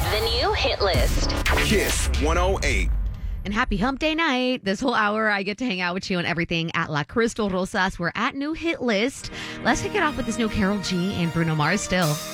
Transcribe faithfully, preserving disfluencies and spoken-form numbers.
The new hit list. Kiss one oh eight. And happy hump day night. This whole hour, I get to hang out with you and everything at La Crystal Rosas. We're at New Hit List. Let's kick it off with this new Karol G and Bruno Mars still.